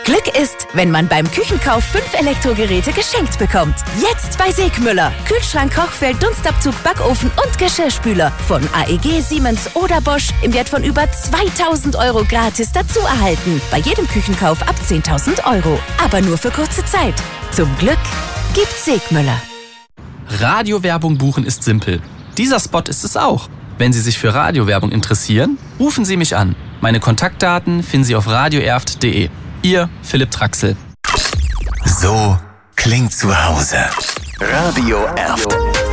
Glück ist, wenn man beim Küchenkauf 5 Elektrogeräte geschenkt bekommt. Jetzt bei Segmüller. Kühlschrank, Kochfeld, Dunstabzug, Backofen und Geschirrspüler. Von AEG, Siemens oder Bosch im Wert von über 2.000 € gratis dazu erhalten. Bei jedem Küchenkauf ab 10.000 €. Aber nur für kurze Zeit. Zum Glück gibt's Segmüller. Radiowerbung buchen ist simpel. Dieser Spot ist es auch. Wenn Sie sich für Radiowerbung interessieren, rufen Sie mich an. Meine Kontaktdaten finden Sie auf radioerft.de. Ihr Philipp Traxel. So klingt zu Hause. Radio Erft.